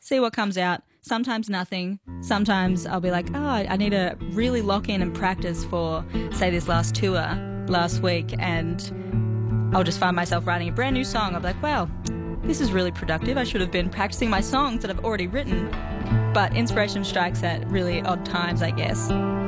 see what comes out. Sometimes nothing. Sometimes I'll be like, oh, I need to really lock in and practice for, say, this last tour last week, and I'll just find myself writing a brand new song. I'll be like, wow, this is really productive. I should have been practicing my songs that I've already written. But inspiration strikes at really odd times, I guess.